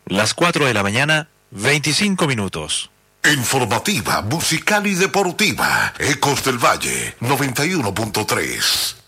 Las 4 de la mañana, 25 minutos. Informativa, musical y deportiva. Ecos del Valle, 91.3.